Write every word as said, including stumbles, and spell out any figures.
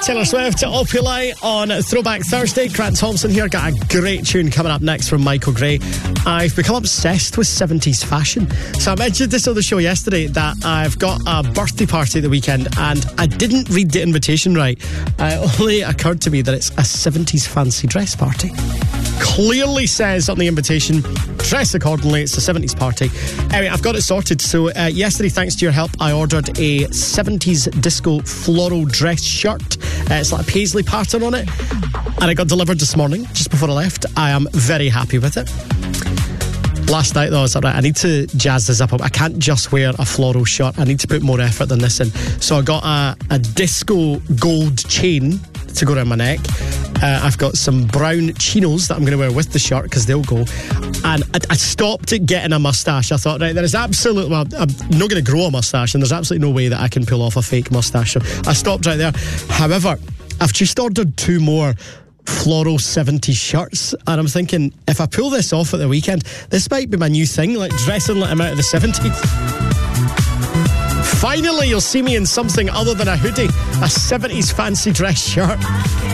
Taylor Swift, Opuli on Throwback Thursday. Grant Thompson here. Got a great tune coming up next from Michael Gray. I've become obsessed with seventies fashion. So I mentioned this on the show yesterday that I've got a birthday party at the weekend and I didn't read the invitation right. It only occurred to me that it's a seventies fancy dress party. Clearly says on the invitation, dress accordingly, it's a seventies party. Anyway, I've got it sorted. So uh, yesterday, thanks to your help, I ordered a seventies disco floral dress shirt. Uh, it's like a paisley pattern on it, and it got delivered this morning just before I left. I am very happy with it. Last night though, I was like, right, I need to jazz this up. I can't just wear a floral shirt. I need to put more effort than this in. So I got a, a disco gold chain to go around my neck. Uh, I've got some brown chinos that I'm going to wear with the shirt because they'll go. And I, I stopped at getting a moustache. I thought, right, there is absolutely, well, I'm not going to grow a moustache and there's absolutely no way that I can pull off a fake moustache. So I stopped right there. However, I've just ordered two more floral seventies shirts and I'm thinking, if I pull this off at the weekend, this might be my new thing, like dressing like I'm out of the seventies. Finally, you'll see me in something other than a hoodie, a seventies fancy dress shirt.